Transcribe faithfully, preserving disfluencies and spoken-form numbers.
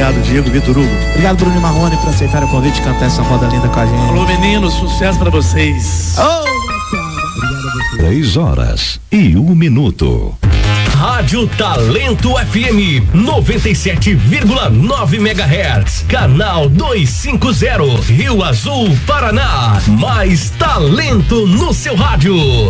Obrigado, Diego, Vitor Hugo. Obrigado, Bruno e Marrone, por aceitar o convite de cantar essa roda linda com a gente. Alô, meninos, sucesso pra vocês. Oh! Três horas e um minuto. Rádio Talento F M noventa e sete vírgula nove megahertz, canal duzentos e cinquenta, Rio Azul, Paraná. Mais talento no seu rádio.